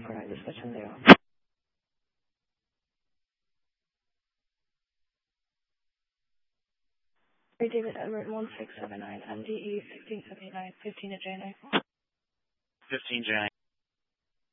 49 dispatchan데요. David Edward 1679, MDE 1579, 15 to JNA. 15 JNA.